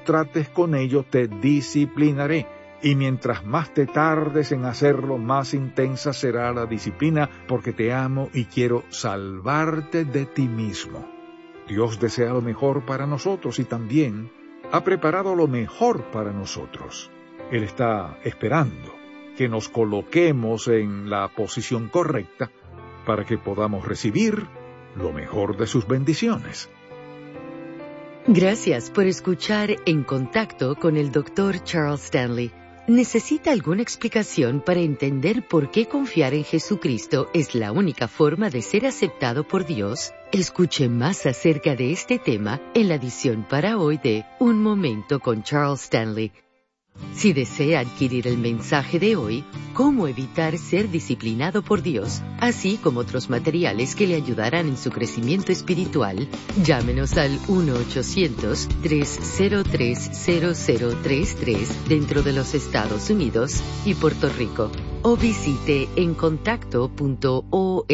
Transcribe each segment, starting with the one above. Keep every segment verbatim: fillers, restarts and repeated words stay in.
trates con ello, te disciplinaré. Y mientras más te tardes en hacerlo, más intensa será la disciplina, porque te amo y quiero salvarte de ti mismo. Dios desea lo mejor para nosotros y también ha preparado lo mejor para nosotros. Él está esperando que nos coloquemos en la posición correcta para que podamos recibir lo mejor de sus bendiciones. Gracias por escuchar En Contacto con el doctor Charles Stanley. ¿Necesita alguna explicación para entender por qué confiar en Jesucristo es la única forma de ser aceptado por Dios? Escuche más acerca de este tema en la edición para hoy de Un Momento con Charles Stanley. Si desea adquirir el mensaje de hoy, Cómo evitar ser disciplinado por Dios, así como otros materiales que le ayudarán en su crecimiento espiritual, llámenos al uno ochocientos, tres cero tres, cero cero tres tres dentro de los Estados Unidos y Puerto Rico, o visite en contacto punto org.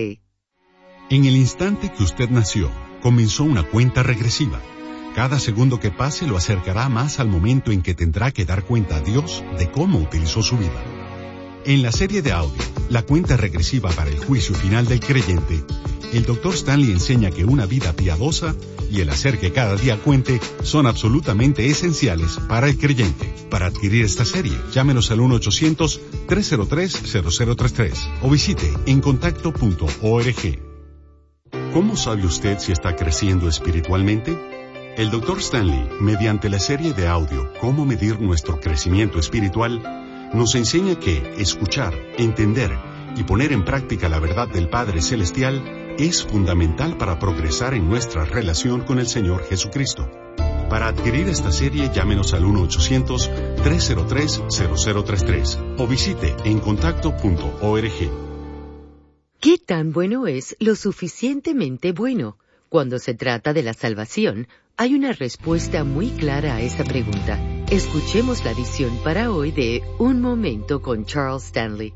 En el instante que usted nació, comenzó una cuenta regresiva. Cada segundo que pase lo acercará más al momento en que tendrá que dar cuenta a Dios de cómo utilizó su vida. En la serie de audio, La cuenta regresiva para el juicio final del creyente, el doctor Stanley enseña que una vida piadosa y el hacer que cada día cuente son absolutamente esenciales para el creyente. Para adquirir esta serie, llámenos al uno ochocientos, tres cero tres, cero cero tres tres o visite en contacto punto org. ¿Cómo sabe usted si está creciendo espiritualmente? El doctor Stanley, mediante la serie de audio Cómo medir nuestro crecimiento espiritual, nos enseña que escuchar, entender y poner en práctica la verdad del Padre Celestial es fundamental para progresar en nuestra relación con el Señor Jesucristo. Para adquirir esta serie, llámenos al uno ochocientos, tres cero tres, cero cero tres tres o visite en contacto punto org. ¿Qué tan bueno es lo suficientemente bueno? Cuando se trata de la salvación, hay una respuesta muy clara a esa pregunta. Escuchemos la edición para hoy de Un Momento con Charles Stanley.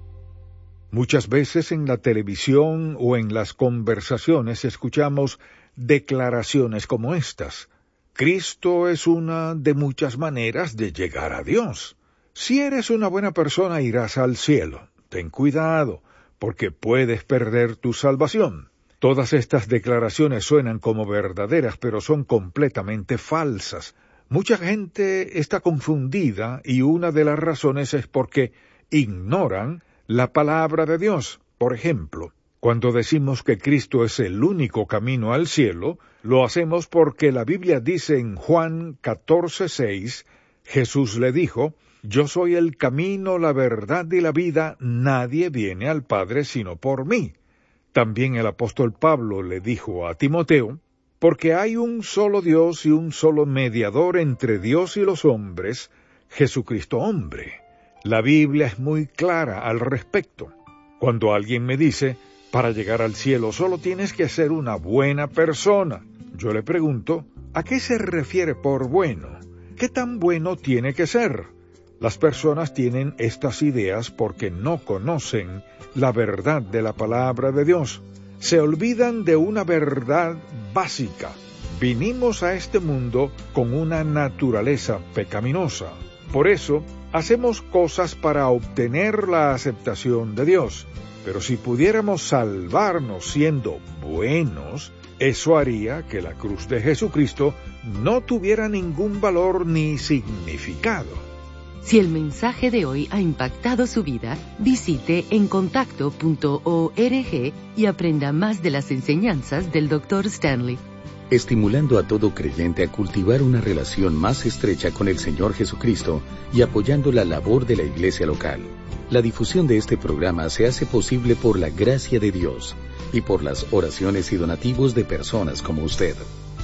Muchas veces en la televisión o en las conversaciones escuchamos declaraciones como estas. Cristo es una de muchas maneras de llegar a Dios. Si eres una buena persona irás al cielo. Ten cuidado, porque puedes perder tu salvación. Todas estas declaraciones suenan como verdaderas, pero son completamente falsas. Mucha gente está confundida y una de las razones es porque ignoran la palabra de Dios. Por ejemplo, cuando decimos que Cristo es el único camino al cielo, lo hacemos porque la Biblia dice en Juan catorce seis, Jesús le dijo, «Yo soy el camino, la verdad y la vida, nadie viene al Padre sino por mí». También el apóstol Pablo le dijo a Timoteo, «Porque hay un solo Dios y un solo mediador entre Dios y los hombres, Jesucristo hombre». La Biblia es muy clara al respecto. Cuando alguien me dice, «Para llegar al cielo solo tienes que ser una buena persona», yo le pregunto, ¿a qué se refiere por bueno? ¿Qué tan bueno tiene que ser? Las personas tienen estas ideas porque no conocen la verdad de la palabra de Dios. Se olvidan de una verdad básica. Vinimos a este mundo con una naturaleza pecaminosa. Por eso, hacemos cosas para obtener la aceptación de Dios. Pero si pudiéramos salvarnos siendo buenos, eso haría que la cruz de Jesucristo no tuviera ningún valor ni significado. Si el mensaje de hoy ha impactado su vida, visite en contacto punto org y aprenda más de las enseñanzas del doctor Stanley. Estimulando a todo creyente a cultivar una relación más estrecha con el Señor Jesucristo y apoyando la labor de la iglesia local. La difusión de este programa se hace posible por la gracia de Dios y por las oraciones y donativos de personas como usted.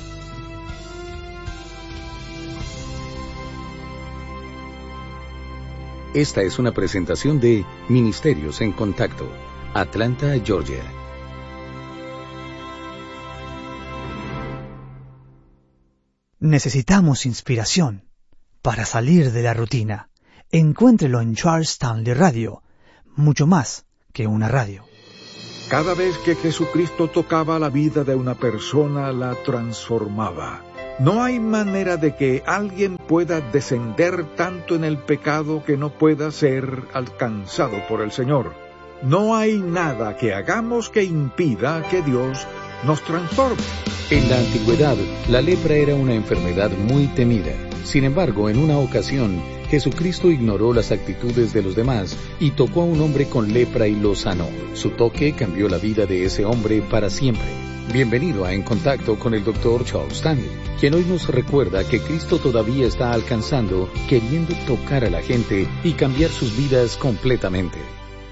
Esta es una presentación de Ministerios en Contacto, Atlanta, Georgia. Necesitamos inspiración para salir de la rutina. Encuéntrelo en Charles Stanley Radio, mucho más que una radio. Cada vez que Jesucristo tocaba la vida de una persona, la transformaba. No hay manera de que alguien pueda descender tanto en el pecado que no pueda ser alcanzado por el Señor. No hay nada que hagamos que impida que Dios nos transforme. En la antigüedad, la lepra era una enfermedad muy temida. Sin embargo, en una ocasión, Jesucristo ignoró las actitudes de los demás y tocó a un hombre con lepra y lo sanó. Su toque cambió la vida de ese hombre para siempre. Bienvenido a En Contacto con el doctor Charles Stanley, quien hoy nos recuerda que Cristo todavía está alcanzando, queriendo tocar a la gente y cambiar sus vidas completamente.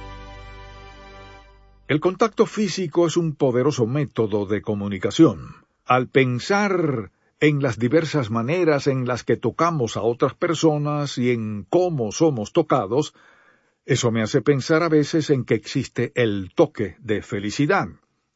El contacto físico es un poderoso método de comunicación. Al pensar en las diversas maneras en las que tocamos a otras personas y en cómo somos tocados, eso me hace pensar a veces en que existe el toque de felicidad.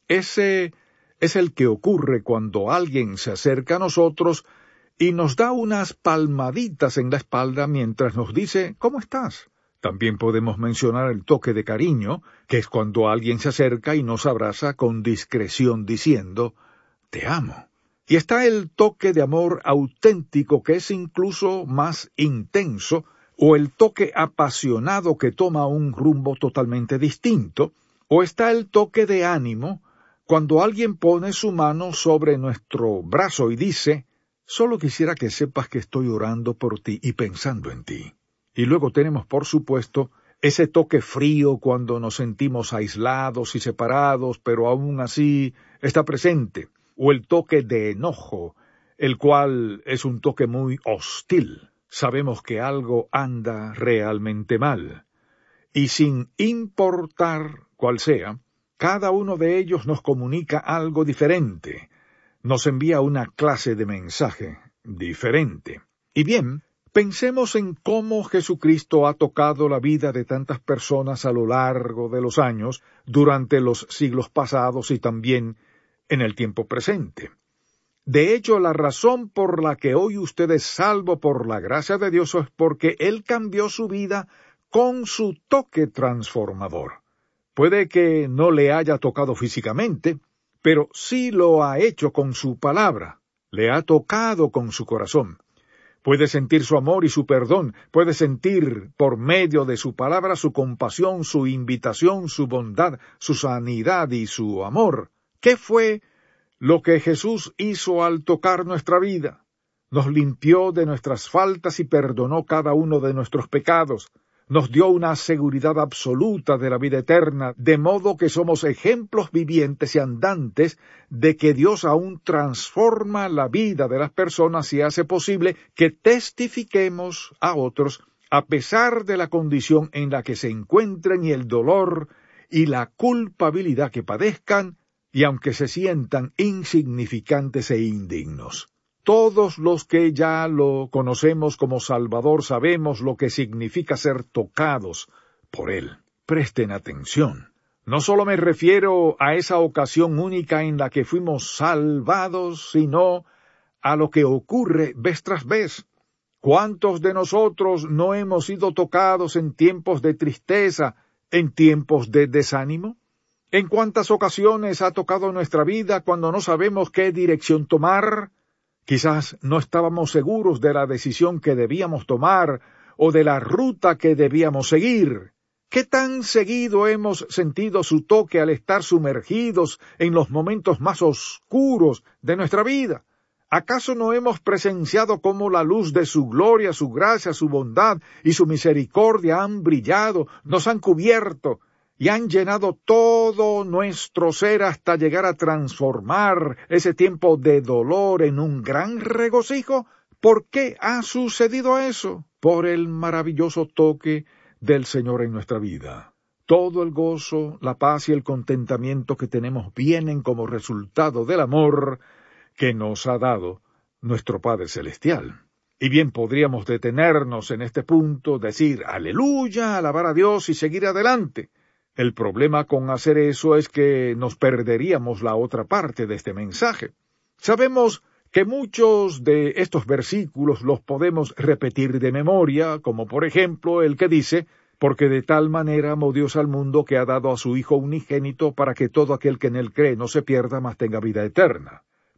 Ese es el que ocurre cuando alguien se acerca a nosotros y nos da unas palmaditas en la espalda mientras nos dice ¿cómo estás? También podemos mencionar el toque de cariño, que es cuando alguien se acerca y nos abraza con discreción diciendo te amo. Y está el toque de amor auténtico, que es incluso más intenso, o el toque apasionado que toma un rumbo totalmente distinto, o está el toque de ánimo, cuando alguien pone su mano sobre nuestro brazo y dice, solo quisiera que sepas que estoy orando por ti y pensando en ti. Y luego tenemos, por supuesto, ese toque frío cuando nos sentimos aislados y separados, pero aún así está presente, o el toque de enojo, el cual es un toque muy hostil. Sabemos que algo anda realmente mal, y sin importar cuál sea, cada uno de ellos nos comunica algo diferente, nos envía una clase de mensaje diferente. Y bien, pensemos en cómo Jesucristo ha tocado la vida de tantas personas a lo largo de los años, durante los siglos pasados y también en el tiempo presente. De hecho, la razón por la que hoy usted es salvo por la gracia de Dios es porque Él cambió su vida con su toque transformador. Puede que no le haya tocado físicamente, pero sí lo ha hecho con su palabra, le ha tocado con su corazón. Puede sentir su amor y su perdón, puede sentir por medio de su palabra su compasión, su invitación, su bondad, su sanidad y su amor. ¿Qué fue lo que Jesús hizo al tocar nuestra vida? Nos limpió de nuestras faltas y perdonó cada uno de nuestros pecados. Nos dio una seguridad absoluta de la vida eterna, de modo que somos ejemplos vivientes y andantes de que Dios aún transforma la vida de las personas y hace posible que testifiquemos a otros a pesar de la condición en la que se encuentren y el dolor y la culpabilidad que padezcan, y aunque se sientan insignificantes e indignos. Todos los que ya lo conocemos como Salvador sabemos lo que significa ser tocados por Él. Presten atención. No solo me refiero a esa ocasión única en la que fuimos salvados, sino a lo que ocurre vez tras vez. ¿Cuántos de nosotros no hemos sido tocados en tiempos de tristeza, en tiempos de desánimo? ¿En cuántas ocasiones ha tocado nuestra vida cuando no sabemos qué dirección tomar? Quizás no estábamos seguros de la decisión que debíamos tomar o de la ruta que debíamos seguir. ¿Qué tan seguido hemos sentido su toque al estar sumergidos en los momentos más oscuros de nuestra vida? ¿Acaso no hemos presenciado cómo la luz de su gloria, su gracia, su bondad y su misericordia han brillado, nos han cubierto y han llenado todo nuestro ser hasta llegar a transformar ese tiempo de dolor en un gran regocijo? ¿Por qué ha sucedido eso? Por el maravilloso toque del Señor en nuestra vida. Todo el gozo, la paz y el contentamiento que tenemos vienen como resultado del amor que nos ha dado nuestro Padre Celestial. Y bien podríamos detenernos en este punto, decir aleluya, alabar a Dios y seguir adelante. El problema con hacer eso es que nos perderíamos la otra parte de este mensaje. Sabemos que muchos de estos versículos los podemos repetir de memoria, como por ejemplo el que dice, porque de tal manera amó Dios al mundo que ha dado a su Hijo unigénito para que todo aquel que en él cree no se pierda, mas tenga vida eterna.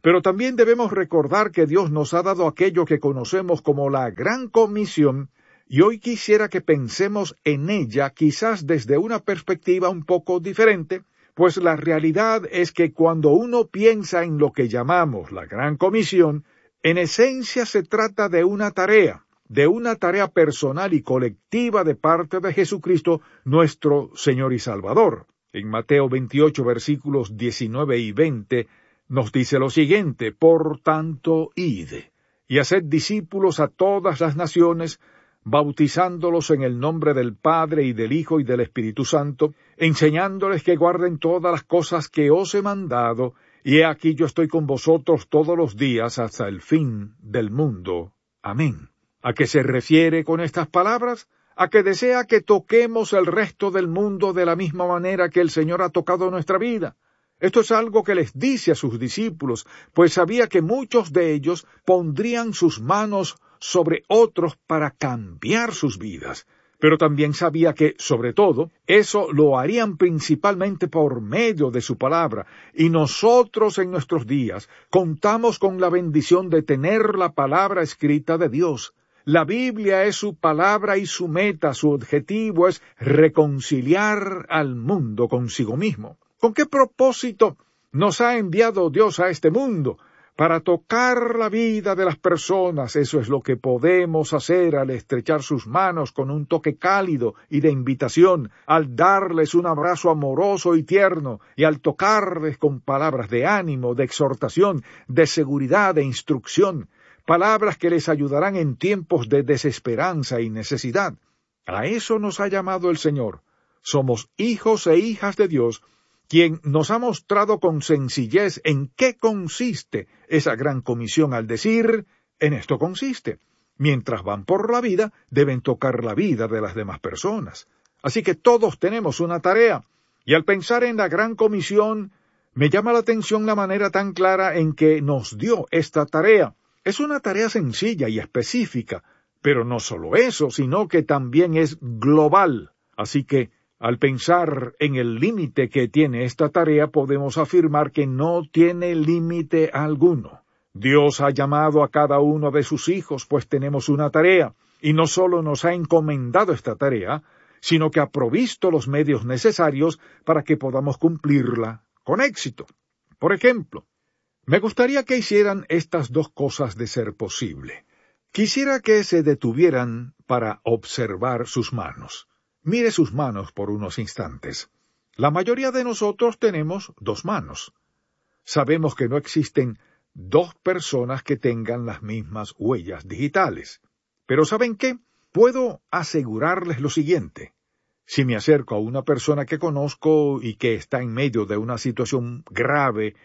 Pero también debemos recordar que Dios nos ha dado aquello que conocemos como la Gran Comisión, y hoy quisiera que pensemos en ella quizás desde una perspectiva un poco diferente, pues la realidad es que cuando uno piensa en lo que llamamos la Gran Comisión, en esencia se trata de una tarea, de una tarea personal y colectiva de parte de Jesucristo, nuestro Señor y Salvador. En Mateo veintiocho, versículos diecinueve y veinte, nos dice lo siguiente: Por tanto, id, y haced discípulos a todas las naciones, bautizándolos en el nombre del Padre y del Hijo y del Espíritu Santo, enseñándoles que guarden todas las cosas que os he mandado, y he aquí yo estoy con vosotros todos los días hasta el fin del mundo. Amén. ¿A qué se refiere con estas palabras? A que desea que toquemos el resto del mundo de la misma manera que el Señor ha tocado nuestra vida. Esto es algo que les dice a sus discípulos, pues sabía que muchos de ellos pondrían sus manos sobre otros para cambiar sus vidas. Pero también sabía que, sobre todo, eso lo harían principalmente por medio de su palabra, y nosotros en nuestros días contamos con la bendición de tener la palabra escrita de Dios. La Biblia es su palabra y su meta, su objetivo es reconciliar al mundo consigo mismo. ¿Con qué propósito nos ha enviado Dios a este mundo? Para tocar la vida de las personas. Eso es lo que podemos hacer al estrechar sus manos con un toque cálido y de invitación, al darles un abrazo amoroso y tierno, y al tocarles con palabras de ánimo, de exhortación, de seguridad, de instrucción, palabras que les ayudarán en tiempos de desesperanza y necesidad. A eso nos ha llamado el Señor. Somos hijos e hijas de Dios, quien nos ha mostrado con sencillez en qué consiste esa gran comisión al decir, en esto consiste. Mientras van por la vida, deben tocar la vida de las demás personas. Así que todos tenemos una tarea, y al pensar en la gran comisión, me llama la atención la manera tan clara en que nos dio esta tarea. Es una tarea sencilla y específica, pero no solo eso, sino que también es global. Así que, al pensar en el límite que tiene esta tarea, podemos afirmar que no tiene límite alguno. Dios ha llamado a cada uno de sus hijos, pues tenemos una tarea, y no solo nos ha encomendado esta tarea, sino que ha provisto los medios necesarios para que podamos cumplirla con éxito. Por ejemplo, me gustaría que hicieran estas dos cosas de ser posible. Quisiera que se detuvieran para observar sus manos. Mire sus manos por unos instantes. La mayoría de nosotros tenemos dos manos. Sabemos que no existen dos personas que tengan las mismas huellas digitales. Pero ¿saben qué? Puedo asegurarles lo siguiente. Si me acerco a una persona que conozco y que está en medio de una situación grave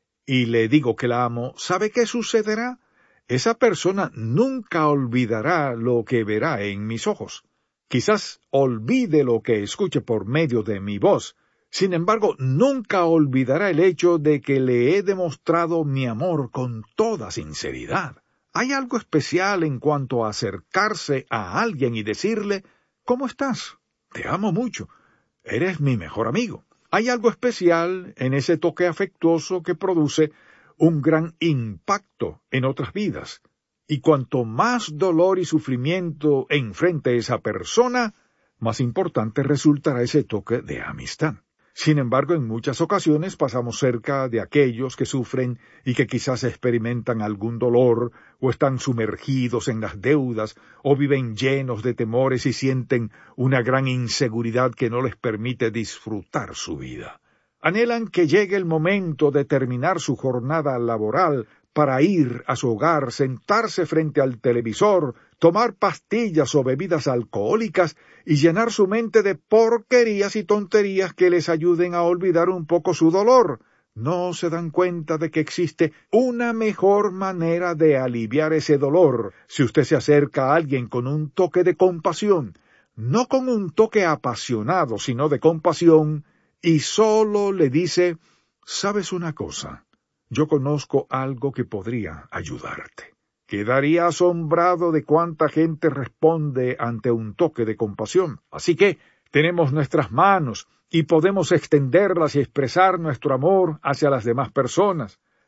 y le digo que la amo, ¿sabe qué sucederá? Esa persona nunca olvidará lo que verá en mis ojos. Quizás olvide lo que escuche por medio de mi voz. Sin embargo, nunca olvidará el hecho de que le he demostrado mi amor con toda sinceridad. Hay algo especial en cuanto a acercarse a alguien y decirle, ¿cómo estás? Te amo mucho. Eres mi mejor amigo. Hay algo especial en ese toque afectuoso que produce un gran impacto en otras vidas. Y cuanto más dolor y sufrimiento enfrente esa persona, más importante resultará ese toque de amistad. Sin embargo, en muchas ocasiones pasamos cerca de aquellos que sufren y que quizás experimentan algún dolor, o están sumergidos en las deudas, o viven llenos de temores y sienten una gran inseguridad que no les permite disfrutar su vida. Anhelan que llegue el momento de terminar su jornada laboral, para ir a su hogar, sentarse frente al televisor, tomar pastillas o bebidas alcohólicas y llenar su mente de porquerías y tonterías que les ayuden a olvidar un poco su dolor. No se dan cuenta de que existe una mejor manera de aliviar ese dolor si usted se acerca a alguien con un toque de compasión, no con un toque apasionado, sino de compasión, y solo le dice, ¿sabes una cosa? Yo conozco algo que podría ayudarte. Quedaría asombrado de cuánta gente responde ante un toque de compasión. Así que tenemos nuestras manos y podemos extenderlas y expresar nuestro amor hacia las demás personas.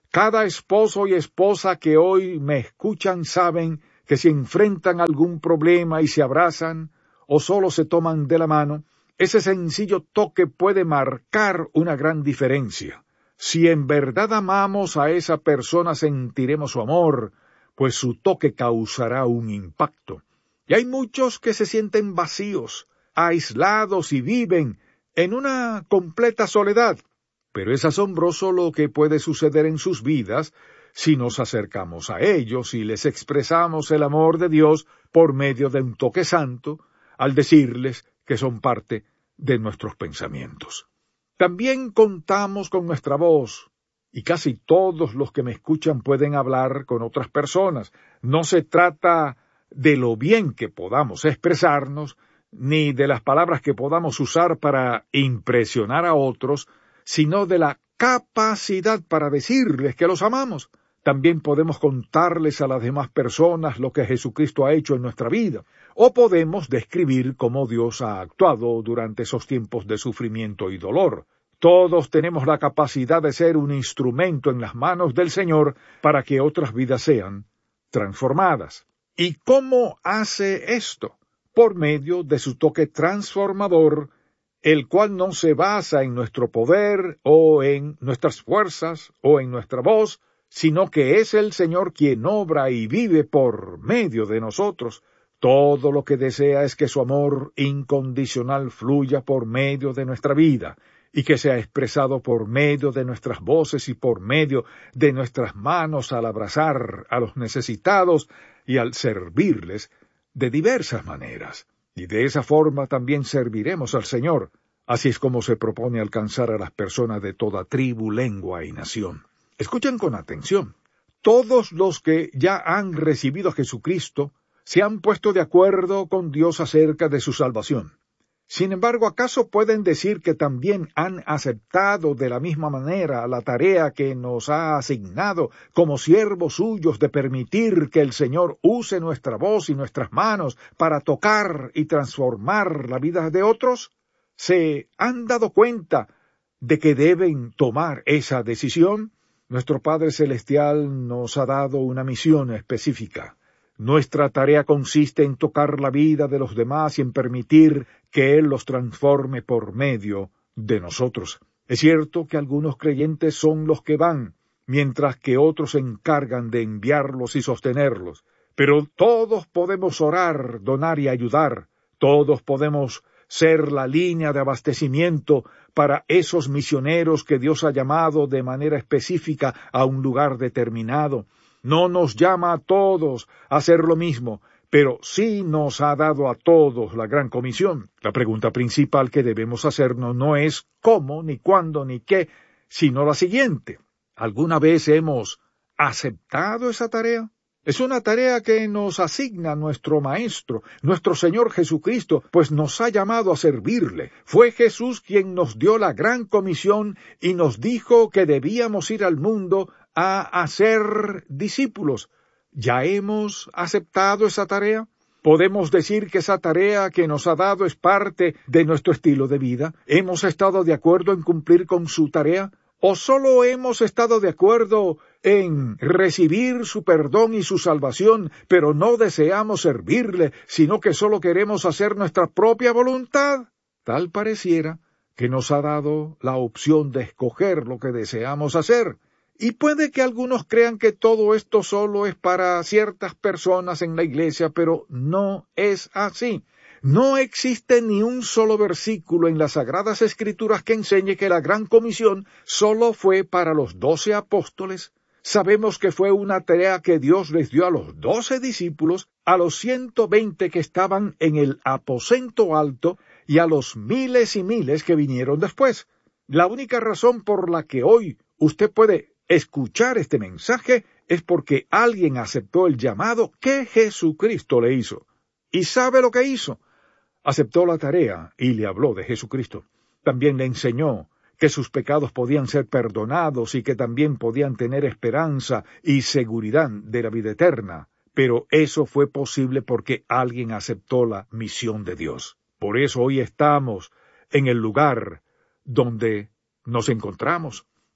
Cada esposo y esposa que hoy me escuchan saben que si enfrentan algún problema y se abrazan o solo se toman de la mano, ese sencillo toque puede marcar una gran diferencia. Si en verdad amamos a esa persona, sentiremos su amor, pues su toque causará un impacto. Y hay muchos que se sienten vacíos, aislados y viven en una completa soledad. Pero es asombroso lo que puede suceder en sus vidas si nos acercamos a ellos y les expresamos el amor de Dios por medio de un toque santo, al decirles que son parte de nuestros pensamientos. También contamos con nuestra voz, y casi todos los que me escuchan pueden hablar con otras personas. No se trata de lo bien que podamos expresarnos, ni de las palabras que podamos usar para impresionar a otros, sino de la capacidad para decirles que los amamos. También podemos contarles a las demás personas lo que Jesucristo ha hecho en nuestra vida, o podemos describir cómo Dios ha actuado durante esos tiempos de sufrimiento y dolor. Todos tenemos la capacidad de ser un instrumento en las manos del Señor para que otras vidas sean transformadas. ¿Y cómo hace esto? Por medio de su toque transformador, el cual no se basa en nuestro poder o en nuestras fuerzas o en nuestra voz, sino que es el Señor quien obra y vive por medio de nosotros. Todo lo que desea es que su amor incondicional fluya por medio de nuestra vida, y que sea expresado por medio de nuestras voces y por medio de nuestras manos al abrazar a los necesitados y al servirles de diversas maneras. Y de esa forma también serviremos al Señor. Así es como se propone alcanzar a las personas de toda tribu, lengua y nación. Escuchen con atención. Todos los que ya han recibido a Jesucristo se han puesto de acuerdo con Dios acerca de su salvación. Sin embargo, ¿acaso pueden decir que también han aceptado de la misma manera la tarea que nos ha asignado como siervos suyos de permitir que el Señor use nuestra voz y nuestras manos para tocar y transformar la vida de otros? ¿Se han dado cuenta de que deben tomar esa decisión? Nuestro Padre Celestial nos ha dado una misión específica. Nuestra tarea consiste en tocar la vida de los demás y en permitir que Él los transforme por medio de nosotros. Es cierto que algunos creyentes son los que van, mientras que otros se encargan de enviarlos y sostenerlos. Pero todos podemos orar, donar y ayudar. Todos podemos ser la línea de abastecimiento para esos misioneros que Dios ha llamado de manera específica a un lugar determinado. No nos llama a todos a hacer lo mismo, pero sí nos ha dado a todos la gran comisión. La pregunta principal que debemos hacernos no es cómo, ni cuándo, ni qué, sino la siguiente. ¿Alguna vez hemos aceptado esa tarea? Es una tarea que nos asigna nuestro Maestro, nuestro Señor Jesucristo, pues nos ha llamado a servirle. Fue Jesús quien nos dio la gran comisión y nos dijo que debíamos ir al mundo a hacer discípulos. ¿Ya hemos aceptado esa tarea? ¿Podemos decir que esa tarea que nos ha dado es parte de nuestro estilo de vida? ¿Hemos estado de acuerdo en cumplir con su tarea? ¿O solo hemos estado de acuerdo en recibir su perdón y su salvación, pero no deseamos servirle, sino que solo queremos hacer nuestra propia voluntad? Tal pareciera que nos ha dado la opción de escoger lo que deseamos hacer. Y puede que algunos crean que todo esto solo es para ciertas personas en la iglesia, pero no es así. No existe ni un solo versículo en las Sagradas Escrituras que enseñe que la Gran Comisión solo fue para los doce apóstoles. Sabemos que fue una tarea que Dios les dio a los doce discípulos, a los ciento veinte que estaban en el aposento alto y a los miles y miles que vinieron después. La única razón por la que hoy usted puede escuchar este mensaje es porque alguien aceptó el llamado que Jesucristo le hizo. ¿Y sabe lo que hizo? Aceptó la tarea y le habló de Jesucristo. También le enseñó que sus pecados podían ser perdonados y que también podían tener esperanza y seguridad de la vida eterna. Pero eso fue posible porque alguien aceptó la misión de Dios. Por eso hoy estamos en el lugar donde nos encontramos.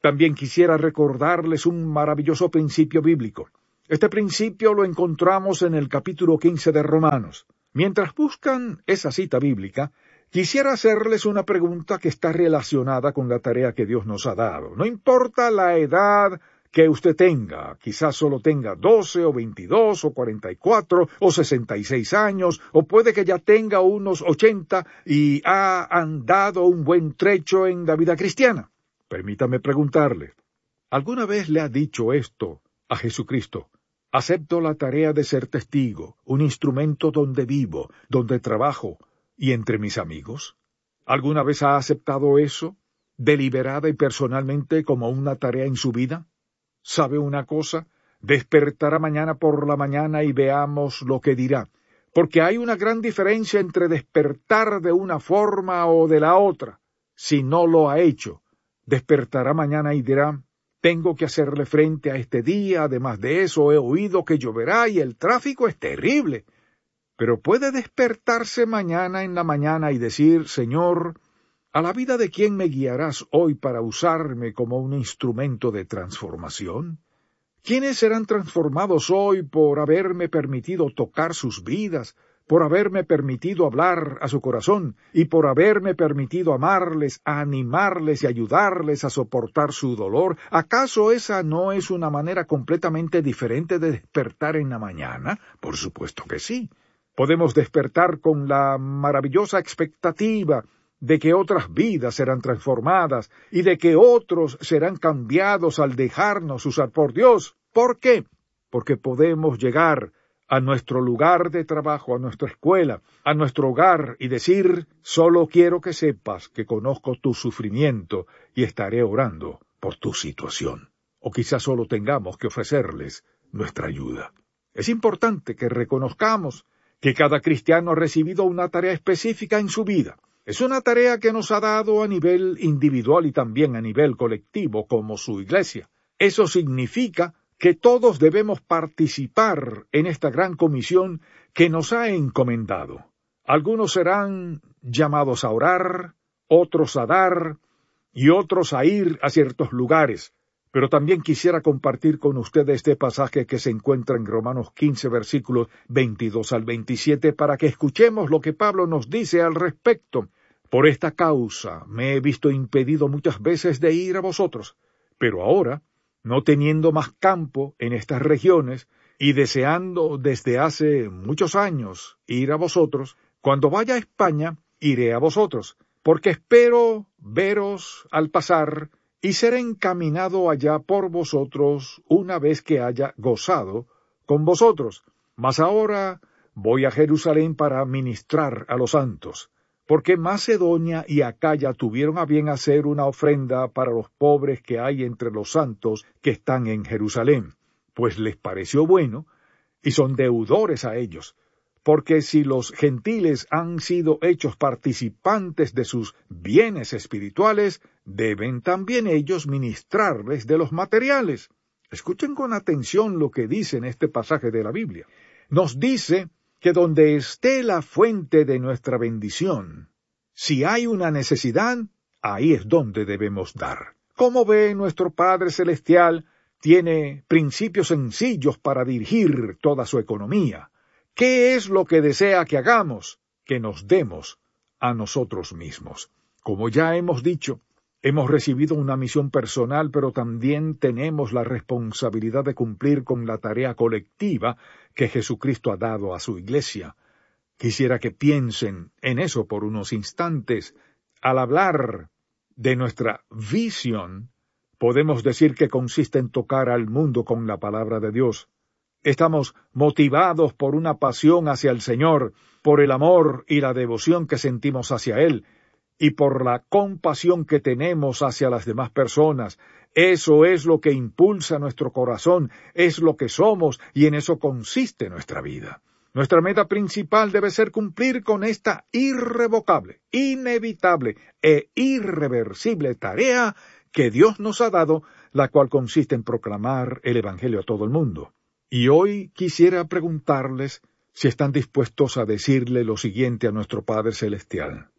También quisiera recordarles un maravilloso principio bíblico. Este principio lo encontramos en el capítulo quince de Romanos. Mientras buscan esa cita bíblica, quisiera hacerles una pregunta que está relacionada con la tarea que Dios nos ha dado. No importa la edad que usted tenga, quizás solo tenga doce o veintidós o cuarenta y cuatro o sesenta y seis años, o puede que ya tenga unos ochenta y ha andado un buen trecho en la vida cristiana. Permítame preguntarle, ¿alguna vez le ha dicho esto a Jesucristo? Acepto la tarea de ser testigo, un instrumento donde vivo, donde trabajo y entre mis amigos. ¿Alguna vez ha aceptado eso, deliberada y personalmente, como una tarea en su vida? ¿Sabe una cosa? Despertará mañana por la mañana y veamos lo que dirá, porque hay una gran diferencia entre despertar de una forma o de la otra. Si no lo ha hecho, despertará mañana y dirá, tengo que hacerle frente a este día, además de eso he oído que lloverá y el tráfico es terrible. Pero puede despertarse mañana en la mañana y decir, Señor, ¿a la vida de quién me guiarás hoy para usarme como un instrumento de transformación? ¿Quiénes serán transformados hoy por haberme permitido tocar sus vidas, por haberme permitido hablar a su corazón y por haberme permitido amarles, a animarles y ayudarles a soportar su dolor? ¿Acaso esa no es una manera completamente diferente de despertar en la mañana? Por supuesto que sí. Podemos despertar con la maravillosa expectativa de que otras vidas serán transformadas y de que otros serán cambiados al dejarnos usar por Dios. ¿Por qué? Porque podemos llegar a nuestro lugar de trabajo, a nuestra escuela, a nuestro hogar y decir, solo quiero que sepas que conozco tu sufrimiento y estaré orando por tu situación. O quizás solo tengamos que ofrecerles nuestra ayuda. Es importante que reconozcamos que cada cristiano ha recibido una tarea específica en su vida. Es una tarea que nos ha dado a nivel individual y también a nivel colectivo como su iglesia. Eso significa que todos debemos participar en esta gran comisión que nos ha encomendado. Algunos serán llamados a orar, otros a dar y otros a ir a ciertos lugares. Pero también quisiera compartir con ustedes este pasaje que se encuentra en Romanos quince, versículos veintidós al veintisiete, para que escuchemos lo que Pablo nos dice al respecto. Por esta causa me he visto impedido muchas veces de ir a vosotros, pero ahora, no teniendo más campo en estas regiones, y deseando desde hace muchos años ir a vosotros, cuando vaya a España, iré a vosotros, porque espero veros al pasar, y seré encaminado allá por vosotros una vez que haya gozado con vosotros. Mas ahora voy a Jerusalén para ministrar a los santos, porque Macedonia y Acaya tuvieron a bien hacer una ofrenda para los pobres que hay entre los santos que están en Jerusalén, pues les pareció bueno, y son deudores a ellos, porque si los gentiles han sido hechos participantes de sus bienes espirituales, deben también ellos ministrarles de los materiales. Escuchen con atención lo que dice en este pasaje de la Biblia. Nos dice que donde esté la fuente de nuestra bendición, si hay una necesidad, ahí es donde debemos dar. Como ve, nuestro Padre Celestial tiene principios sencillos para dirigir toda su economía. ¿Qué es lo que desea que hagamos? Que nos demos a nosotros mismos. Como ya hemos dicho, hemos recibido una misión personal, pero también tenemos la responsabilidad de cumplir con la tarea colectiva que Jesucristo ha dado a su iglesia. Quisiera que piensen en eso por unos instantes. Al hablar de nuestra visión, podemos decir que consiste en tocar al mundo con la palabra de Dios. Estamos motivados por una pasión hacia el Señor, por el amor y la devoción que sentimos hacia Él, y por la compasión que tenemos hacia las demás personas. Eso es lo que impulsa nuestro corazón, es lo que somos, y en eso consiste nuestra vida. Nuestra meta principal debe ser cumplir con esta irrevocable, inevitable e irreversible tarea que Dios nos ha dado, la cual consiste en proclamar el Evangelio a todo el mundo. Y hoy quisiera preguntarles si están dispuestos a decirle lo siguiente a nuestro Padre Celestial.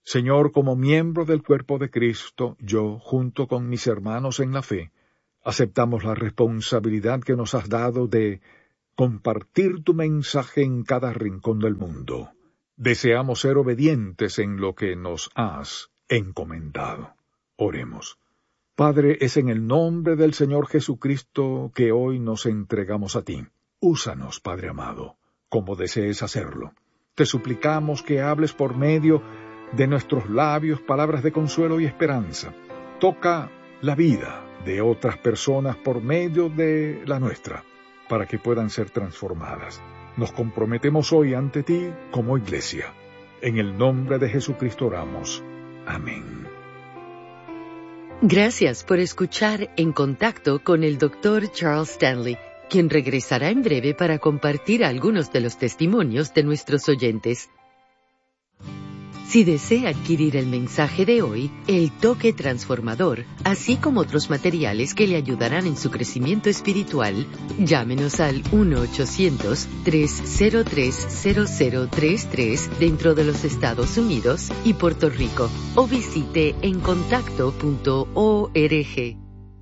Señor, como miembro del cuerpo de Cristo, yo, junto con mis hermanos en la fe, aceptamos la responsabilidad que nos has dado de compartir tu mensaje en cada rincón del mundo. Deseamos ser obedientes en lo que nos has encomendado. Oremos. Padre, es en el nombre del Señor Jesucristo que hoy nos entregamos a ti. Úsanos, Padre amado, como desees hacerlo. Te suplicamos que hables por medio de nuestros labios palabras de consuelo y esperanza. Toca la vida de otras personas por medio de la nuestra, para que puedan ser transformadas. Nos comprometemos hoy ante ti como iglesia. En el nombre de Jesucristo oramos. Amén. Gracias por escuchar En Contacto con el doctor Charles Stanley, quien regresará en breve para compartir algunos de los testimonios de nuestros oyentes. Si desea adquirir el mensaje de hoy, El Toque Transformador, así como otros materiales que le ayudarán en su crecimiento espiritual, llámenos al uno ochocientos, tres cero tres, cero cero tres tres dentro de los Estados Unidos y Puerto Rico, o visite en contacto punto org.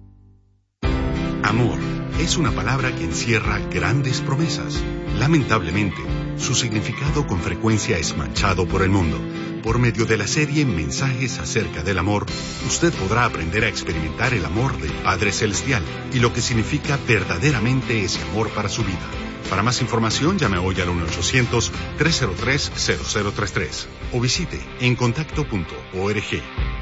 Amor es una palabra que encierra grandes promesas. Lamentablemente, su significado con frecuencia es manchado por el mundo. Por medio de la serie Mensajes acerca del amor, usted podrá aprender a experimentar el amor del Padre Celestial y lo que significa verdaderamente ese amor para su vida. Para más información, llame hoy al uno ochocientos, tres cero tres, cero cero tres tres o visite en contacto punto org.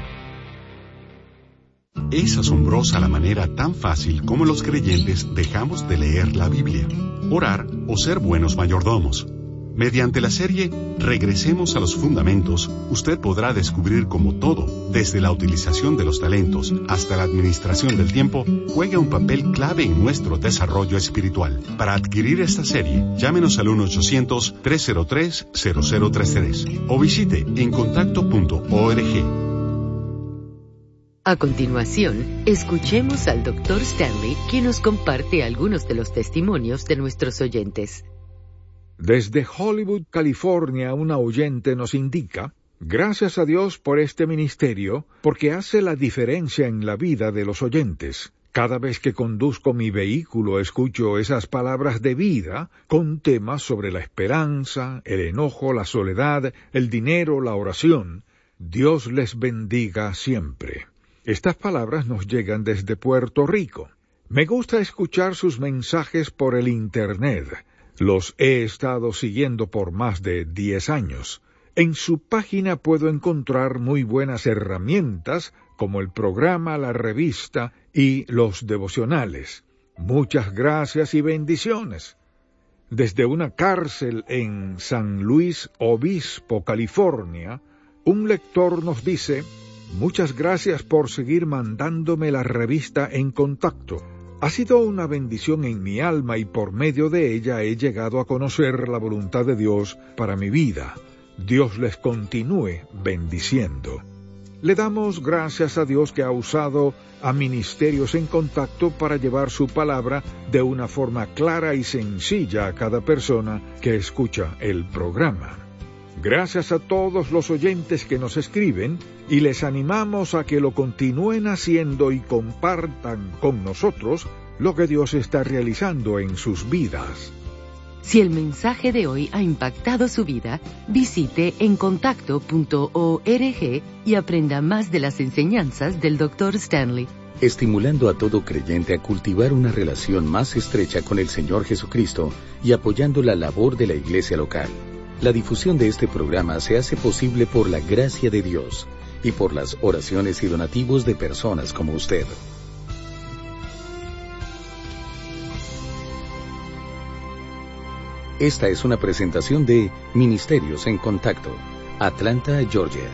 Es asombrosa la manera tan fácil como los creyentes dejamos de leer la Biblia, orar o ser buenos mayordomos. Mediante la serie Regresemos a los Fundamentos, usted podrá descubrir cómo todo, desde la utilización de los talentos hasta la administración del tiempo, juega un papel clave en nuestro desarrollo espiritual. Para adquirir esta serie, llámenos al uno ochocientos, tres cero tres, cero cero tres tres o visite en contacto punto org. A continuación, escuchemos al doctor Stanley, quien nos comparte algunos de los testimonios de nuestros oyentes. Desde Hollywood, California, una oyente nos indica: gracias a Dios por este ministerio, porque hace la diferencia en la vida de los oyentes. Cada vez que conduzco mi vehículo escucho esas palabras de vida con temas sobre la esperanza, el enojo, la soledad, el dinero, la oración. Dios les bendiga siempre. Estas palabras nos llegan desde Puerto Rico. Me gusta escuchar sus mensajes por el Internet. Los he estado siguiendo por más de diez años. En su página puedo encontrar muy buenas herramientas, como el programa, la revista y los devocionales. Muchas gracias y bendiciones. Desde una cárcel en San Luis Obispo, California, un lector nos dice: muchas gracias por seguir mandándome la revista En Contacto. Ha sido una bendición en mi alma y por medio de ella he llegado a conocer la voluntad de Dios para mi vida. Dios les continúe bendiciendo. Le damos gracias a Dios que ha usado a Ministerios en Contacto para llevar su palabra de una forma clara y sencilla a cada persona que escucha el programa. Gracias a todos los oyentes que nos escriben y les animamos a que lo continúen haciendo y compartan con nosotros lo que Dios está realizando en sus vidas. Si el mensaje de hoy ha impactado su vida, visite en contacto punto org y aprenda más de las enseñanzas del doctor Stanley. Estimulando a todo creyente a cultivar una relación más estrecha con el Señor Jesucristo y apoyando la labor de la iglesia local. La difusión de este programa se hace posible por la gracia de Dios y por las oraciones y donativos de personas como usted. Esta es una presentación de Ministerios en Contacto, Atlanta, Georgia.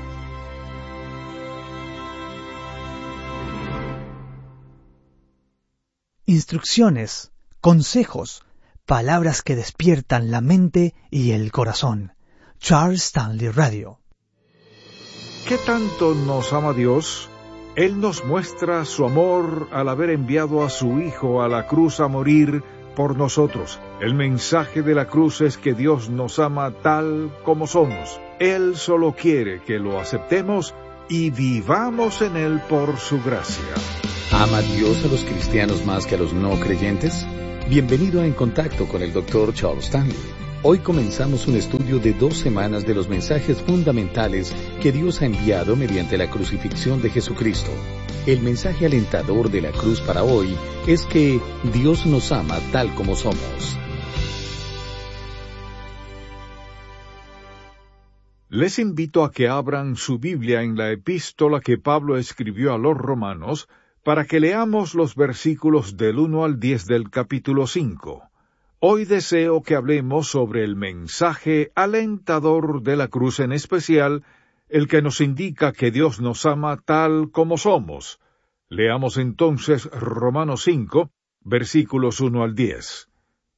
Instrucciones, consejos, palabras que despiertan la mente y el corazón. Charles Stanley Radio. ¿Qué tanto nos ama Dios? Él nos muestra su amor al haber enviado a su Hijo a la cruz a morir por nosotros. El mensaje de la cruz es que Dios nos ama tal como somos. Él solo quiere que lo aceptemos y vivamos en Él por su gracia. ¿Ama Dios a los cristianos más que a los no creyentes? Bienvenido a En Contacto con el doctor Charles Stanley. Hoy comenzamos un estudio de dos semanas de los mensajes fundamentales que Dios ha enviado mediante la crucifixión de Jesucristo. El mensaje alentador de la cruz para hoy es que Dios nos ama tal como somos. Les invito a que abran su Biblia en la epístola que Pablo escribió a los romanos para que leamos los versículos del uno al diez del capítulo cinco. Hoy deseo que hablemos sobre el mensaje alentador de la cruz, en especial el que nos indica que Dios nos ama tal como somos. Leamos entonces Romanos cinco, versículos uno al diez.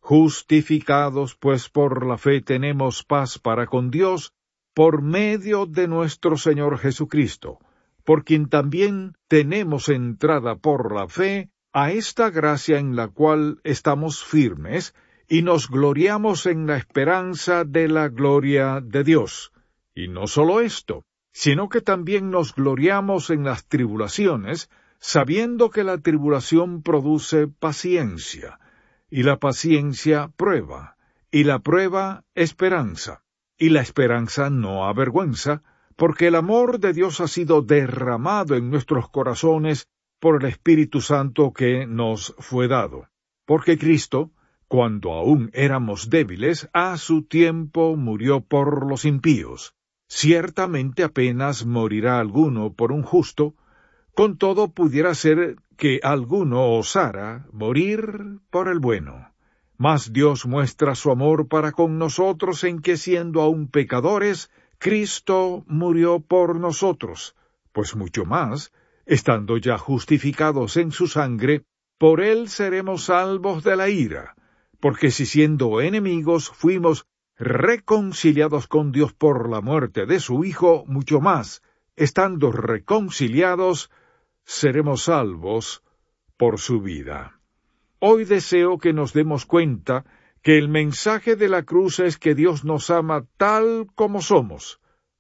Justificados pues por la fe tenemos paz para con Dios, por medio de nuestro Señor Jesucristo, por quien también tenemos entrada por la fe a esta gracia en la cual estamos firmes, y nos gloriamos en la esperanza de la gloria de Dios. Y no solo esto, sino que también nos gloriamos en las tribulaciones, sabiendo que la tribulación produce paciencia, y la paciencia prueba, y la prueba esperanza, y la esperanza no avergüenza, porque el amor de Dios ha sido derramado en nuestros corazones por el Espíritu Santo que nos fue dado. Porque Cristo, cuando aún éramos débiles, a su tiempo murió por los impíos. Ciertamente apenas morirá alguno por un justo, con todo pudiera ser que alguno osara morir por el bueno. Mas Dios muestra su amor para con nosotros en que, siendo aún pecadores, Cristo murió por nosotros, pues mucho más, estando ya justificados en su sangre, por él seremos salvos de la ira. Porque si siendo enemigos fuimos reconciliados con Dios por la muerte de su Hijo, mucho más, estando reconciliados, seremos salvos por su vida. Hoy deseo que nos demos cuenta que el mensaje de la cruz es que Dios nos ama tal como somos.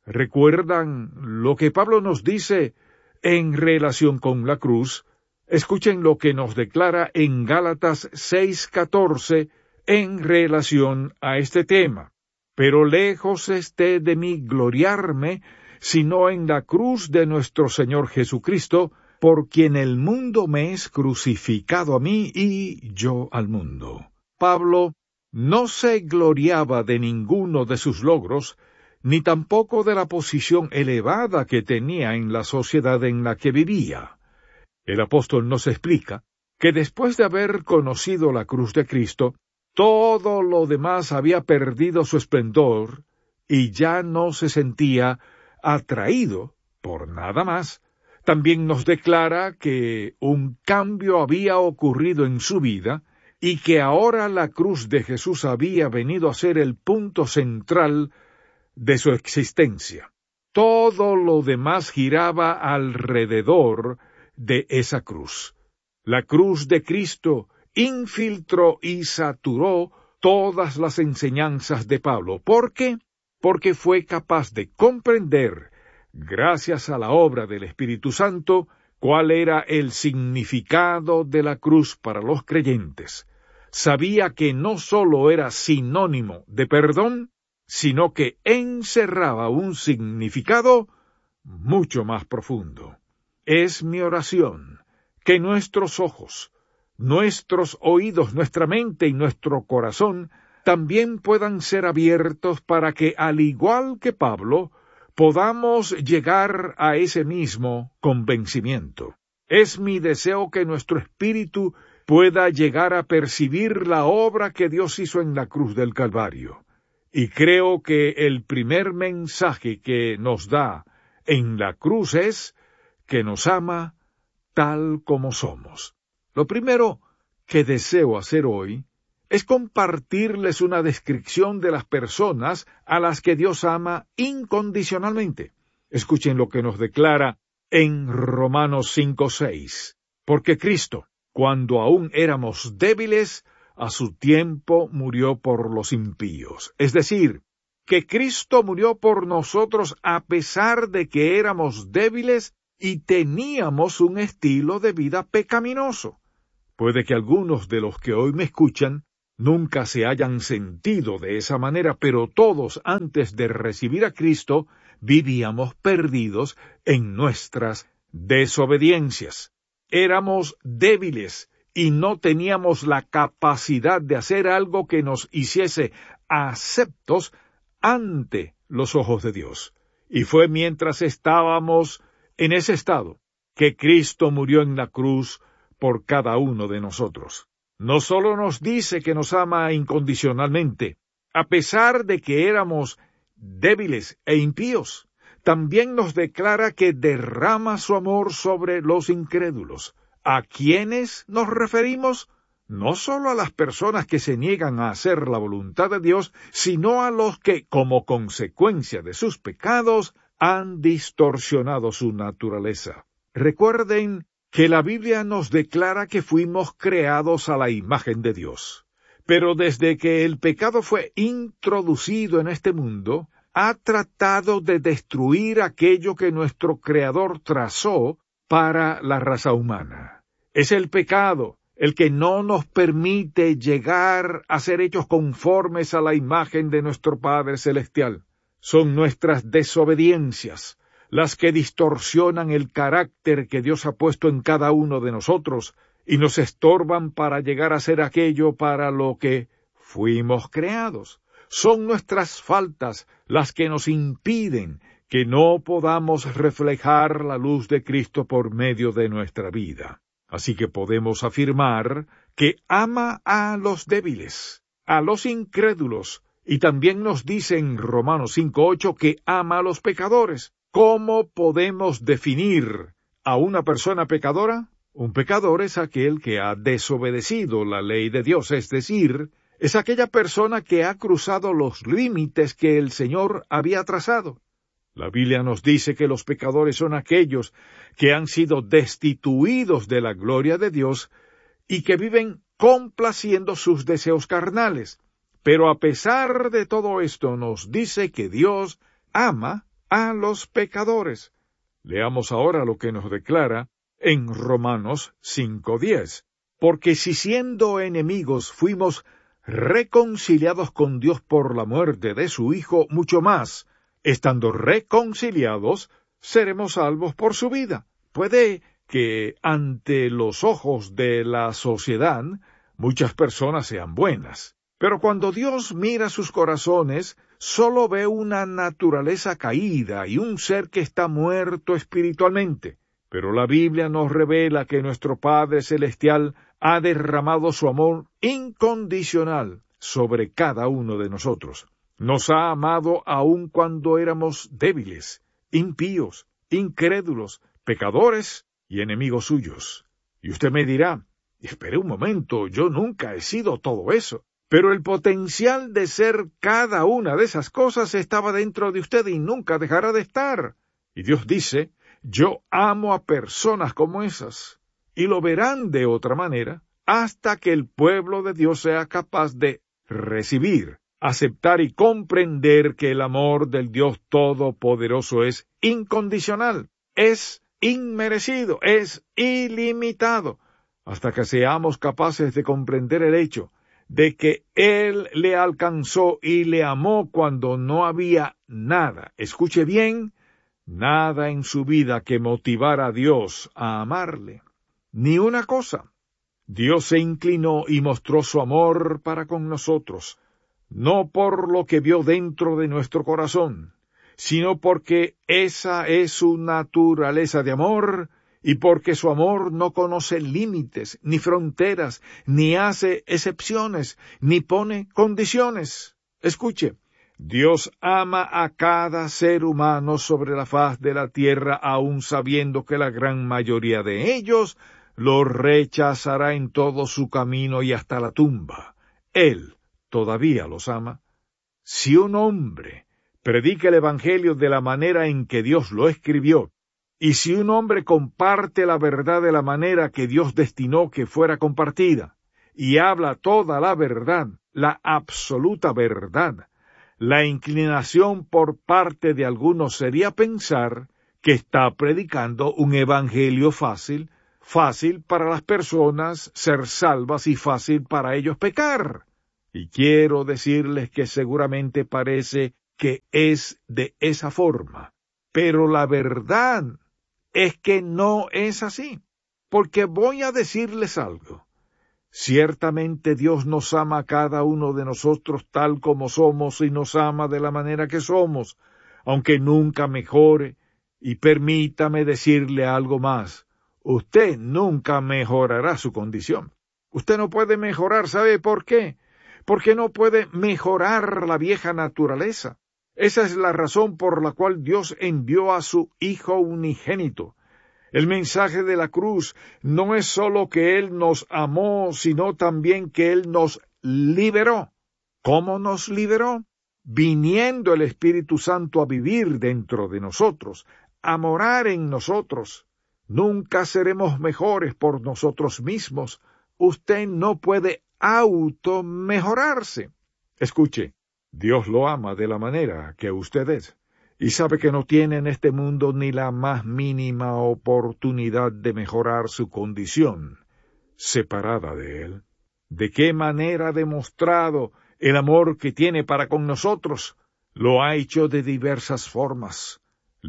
¿Recuerdan lo que Pablo nos dice en relación con la cruz? Escuchen lo que nos declara en Gálatas seis catorce en relación a este tema. Pero lejos esté de mí gloriarme, sino en la cruz de nuestro Señor Jesucristo, por quien el mundo me es crucificado a mí y yo al mundo. Pablo no se gloriaba de ninguno de sus logros, ni tampoco de la posición elevada que tenía en la sociedad en la que vivía. El apóstol nos explica que después de haber conocido la cruz de Cristo, todo lo demás había perdido su esplendor y ya no se sentía atraído por nada más. También nos declara que un cambio había ocurrido en su vida y que ahora la cruz de Jesús había venido a ser el punto central de su existencia. Todo lo demás giraba alrededor de esa cruz. La cruz de Cristo infiltró y saturó todas las enseñanzas de Pablo. ¿Por qué? Porque fue capaz de comprender, gracias a la obra del Espíritu Santo, cuál era el significado de la cruz para los creyentes. Sabía que no sólo era sinónimo de perdón, sino que encerraba un significado mucho más profundo. Es mi oración que nuestros ojos, nuestros oídos, nuestra mente y nuestro corazón también puedan ser abiertos para que, al igual que Pablo, podamos llegar a ese mismo convencimiento. Es mi deseo que nuestro espíritu pueda llegar a percibir la obra que Dios hizo en la cruz del Calvario. Y creo que el primer mensaje que nos da en la cruz es que nos ama tal como somos. Lo primero que deseo hacer hoy es compartirles una descripción de las personas a las que Dios ama incondicionalmente. Escuchen lo que nos declara en Romanos cinco seis. Porque Cristo, cuando aún éramos débiles, a su tiempo murió por los impíos. Es decir, que Cristo murió por nosotros a pesar de que éramos débiles y teníamos un estilo de vida pecaminoso. Puede que algunos de los que hoy me escuchan nunca se hayan sentido de esa manera, pero todos antes de recibir a Cristo vivíamos perdidos en nuestras desobediencias. Éramos débiles y no teníamos la capacidad de hacer algo que nos hiciese aceptos ante los ojos de Dios. Y fue mientras estábamos en ese estado que Cristo murió en la cruz por cada uno de nosotros. No solo nos dice que nos ama incondicionalmente, a pesar de que éramos débiles e impíos, también nos declara que derrama su amor sobre los incrédulos. ¿A quiénes nos referimos? No solo a las personas que se niegan a hacer la voluntad de Dios, sino a los que, como consecuencia de sus pecados, han distorsionado su naturaleza. Recuerden que la Biblia nos declara que fuimos creados a la imagen de Dios. Pero desde que el pecado fue introducido en este mundo, ha tratado de destruir aquello que nuestro Creador trazó para la raza humana. Es el pecado el que no nos permite llegar a ser hechos conformes a la imagen de nuestro Padre Celestial. Son nuestras desobediencias las que distorsionan el carácter que Dios ha puesto en cada uno de nosotros y nos estorban para llegar a ser aquello para lo que fuimos creados. Son nuestras faltas las que nos impiden que no podamos reflejar la luz de Cristo por medio de nuestra vida. Así que podemos afirmar que ama a los débiles, a los incrédulos, y también nos dice en Romanos cinco ocho que ama a los pecadores. ¿Cómo podemos definir a una persona pecadora? Un pecador es aquel que ha desobedecido la ley de Dios, es decir, es aquella persona que ha cruzado los límites que el Señor había trazado. La Biblia nos dice que los pecadores son aquellos que han sido destituidos de la gloria de Dios y que viven complaciendo sus deseos carnales. Pero a pesar de todo esto nos dice que Dios ama a los pecadores. Leamos ahora lo que nos declara en Romanos cinco diez. Porque si siendo enemigos fuimos reconciliados con Dios por la muerte de su Hijo, mucho más, estando reconciliados, seremos salvos por su vida. Puede que ante los ojos de la sociedad muchas personas sean buenas, pero cuando Dios mira sus corazones, solo ve una naturaleza caída y un ser que está muerto espiritualmente. Pero la Biblia nos revela que nuestro Padre Celestial ha derramado su amor incondicional sobre cada uno de nosotros. Nos ha amado aun cuando éramos débiles, impíos, incrédulos, pecadores y enemigos suyos. Y usted me dirá, espere un momento, yo nunca he sido todo eso. Pero el potencial de ser cada una de esas cosas estaba dentro de usted y nunca dejará de estar. Y Dios dice, yo amo a personas como esas. Y lo verán de otra manera hasta que el pueblo de Dios sea capaz de recibir, aceptar y comprender que el amor del Dios Todopoderoso es incondicional, es inmerecido, es ilimitado, hasta que seamos capaces de comprender el hecho de que Él le alcanzó y le amó cuando no había nada. Escuche bien, nada en su vida que motivara a Dios a amarle. Ni una cosa. Dios se inclinó y mostró su amor para con nosotros, no por lo que vio dentro de nuestro corazón, sino porque esa es su naturaleza de amor, y porque su amor no conoce límites, ni fronteras, ni hace excepciones, ni pone condiciones. Escuche, Dios ama a cada ser humano sobre la faz de la tierra, aun sabiendo que la gran mayoría de ellos lo rechazará en todo su camino y hasta la tumba. Él todavía los ama. Si un hombre predica el Evangelio de la manera en que Dios lo escribió, y si un hombre comparte la verdad de la manera que Dios destinó que fuera compartida, y habla toda la verdad, la absoluta verdad, la inclinación por parte de algunos sería pensar que está predicando un evangelio fácil, fácil para las personas ser salvas y fácil para ellos pecar. Y quiero decirles que seguramente parece que es de esa forma, pero la verdad es que no es así, porque voy a decirles algo. Ciertamente Dios nos ama a cada uno de nosotros tal como somos y nos ama de la manera que somos, aunque nunca mejore, y permítame decirle algo más. Usted nunca mejorará su condición. Usted no puede mejorar, ¿sabe por qué? Porque no puede mejorar la vieja naturaleza. Esa es la razón por la cual Dios envió a su Hijo unigénito. El mensaje de la cruz no es sólo que Él nos amó, sino también que Él nos liberó. ¿Cómo nos liberó? Viniendo el Espíritu Santo a vivir dentro de nosotros, a morar en nosotros. Nunca seremos mejores por nosotros mismos. Usted no puede auto-mejorarse. Escuche, Dios lo ama de la manera que usted es, y sabe que no tiene en este mundo ni la más mínima oportunidad de mejorar su condición separada de Él. ¿De qué manera ha demostrado el amor que tiene para con nosotros? Lo ha hecho de diversas formas.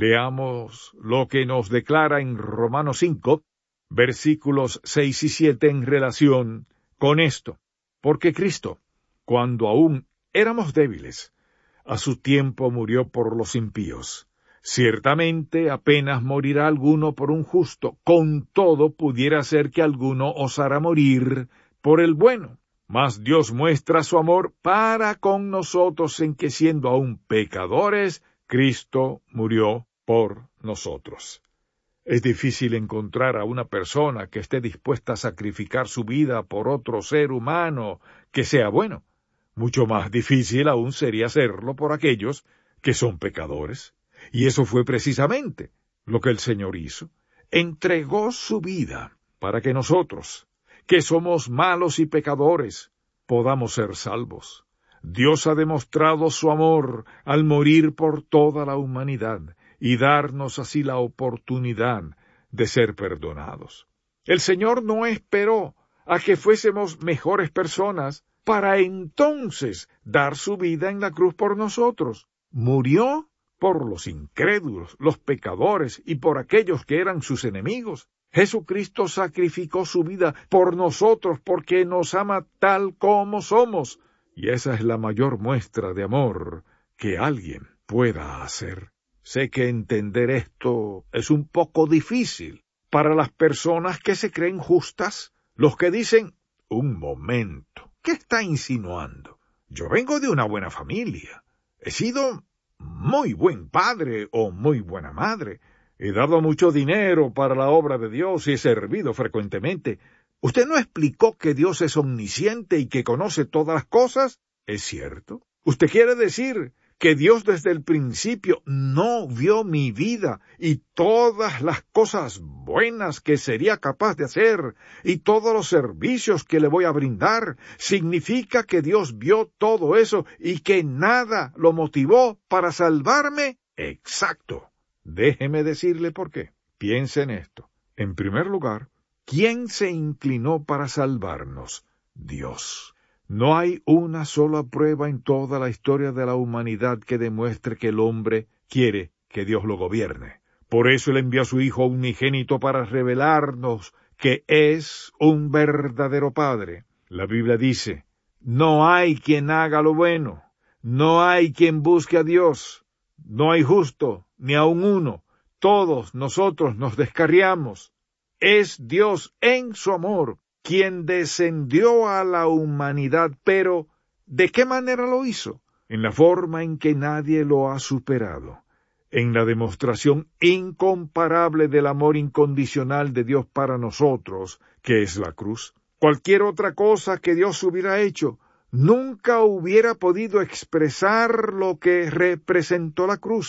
Leamos lo que nos declara en Romanos cinco, versículos seis y siete en relación con esto. Porque Cristo, cuando aún éramos débiles, a su tiempo murió por los impíos. Ciertamente apenas morirá alguno por un justo, con todo pudiera ser que alguno osara morir por el bueno. Mas Dios muestra su amor para con nosotros en que siendo aún pecadores, Cristo murió por nosotros. Es difícil encontrar a una persona que esté dispuesta a sacrificar su vida por otro ser humano que sea bueno. Mucho más difícil aún sería hacerlo por aquellos que son pecadores. Y eso fue precisamente lo que el Señor hizo. Entregó su vida para que nosotros, que somos malos y pecadores, podamos ser salvos. Dios ha demostrado su amor al morir por toda la humanidad y darnos así la oportunidad de ser perdonados. El Señor no esperó a que fuésemos mejores personas para entonces dar su vida en la cruz por nosotros. Murió por los incrédulos, los pecadores y por aquellos que eran sus enemigos. Jesucristo sacrificó su vida por nosotros porque nos ama tal como somos. Y esa es la mayor muestra de amor que alguien pueda hacer. Sé que entender esto es un poco difícil para las personas que se creen justas, los que dicen, un momento, ¿qué está insinuando? Yo vengo de una buena familia, he sido muy buen padre o muy buena madre, he dado mucho dinero para la obra de Dios y he servido frecuentemente. ¿Usted no explicó que Dios es omnisciente y que conoce todas las cosas? ¿Es cierto? ¿Usted quiere decir que Dios desde el principio no vio mi vida y todas las cosas buenas que sería capaz de hacer y todos los servicios que le voy a brindar? ¿Significa que Dios vio todo eso y que nada lo motivó para salvarme? Exacto. Déjeme decirle por qué. Piense en esto. En primer lugar, ¿quién se inclinó para salvarnos? Dios. No hay una sola prueba en toda la historia de la humanidad que demuestre que el hombre quiere que Dios lo gobierne. Por eso Él envió a su Hijo unigénito para revelarnos que es un verdadero Padre. La Biblia dice, no hay quien haga lo bueno, no hay quien busque a Dios, no hay justo, ni aun uno, todos nosotros nos descarriamos. Es Dios en su amor quien descendió a la humanidad, pero ¿de qué manera lo hizo? En la forma en que nadie lo ha superado, en la demostración incomparable del amor incondicional de Dios para nosotros, que es la cruz. Cualquier otra cosa que Dios hubiera hecho, nunca hubiera podido expresar lo que representó la cruz.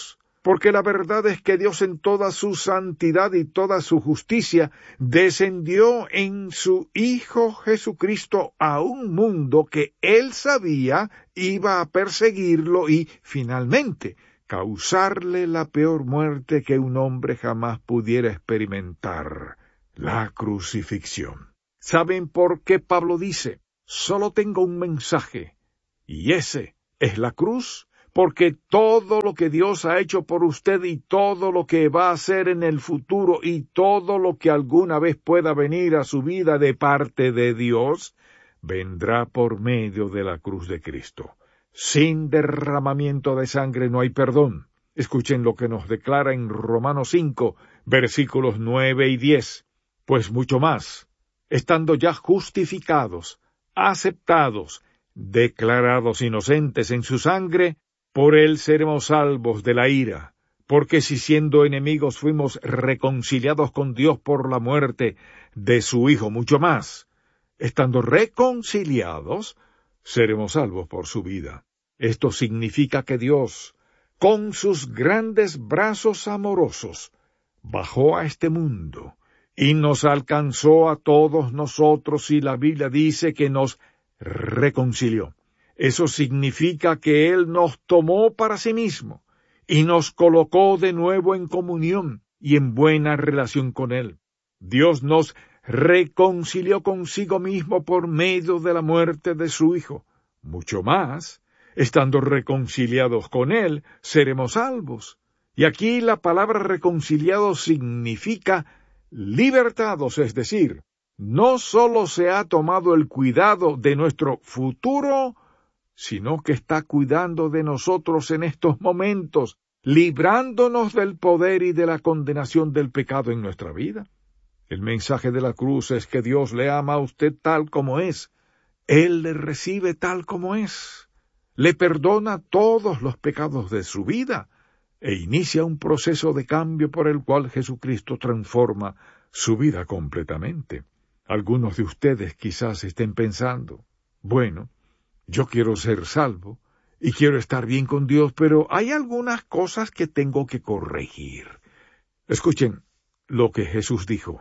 porque la verdad es que Dios en toda su santidad y toda su justicia descendió en su Hijo Jesucristo a un mundo que Él sabía iba a perseguirlo y, finalmente, causarle la peor muerte que un hombre jamás pudiera experimentar, la crucifixión. ¿Saben por qué Pablo dice, solo tengo un mensaje, y ese es la cruz? Porque todo lo que Dios ha hecho por usted y todo lo que va a hacer en el futuro y todo lo que alguna vez pueda venir a su vida de parte de Dios, vendrá por medio de la cruz de Cristo. Sin derramamiento de sangre no hay perdón. Escuchen lo que nos declara en Romanos cinco, versículos nueve y diez. Pues mucho más, estando ya justificados, aceptados, declarados inocentes en su sangre, por él seremos salvos de la ira, porque si siendo enemigos fuimos reconciliados con Dios por la muerte de su Hijo, mucho más, estando reconciliados, seremos salvos por su vida. Esto significa que Dios, con sus grandes brazos amorosos, bajó a este mundo y nos alcanzó a todos nosotros, y la Biblia dice que nos reconcilió. Eso significa que Él nos tomó para sí mismo y nos colocó de nuevo en comunión y en buena relación con Él. Dios nos reconcilió consigo mismo por medio de la muerte de su Hijo. Mucho más, estando reconciliados con Él, seremos salvos. Y aquí la palabra reconciliados significa libertados, es decir, no solo se ha tomado el cuidado de nuestro futuro, sino que está cuidando de nosotros en estos momentos, librándonos del poder y de la condenación del pecado en nuestra vida. El mensaje de la cruz es que Dios le ama a usted tal como es. Él le recibe tal como es. Le perdona todos los pecados de su vida e inicia un proceso de cambio por el cual Jesucristo transforma su vida completamente. Algunos de ustedes quizás estén pensando, bueno, yo quiero ser salvo y quiero estar bien con Dios, pero hay algunas cosas que tengo que corregir. Escuchen lo que Jesús dijo.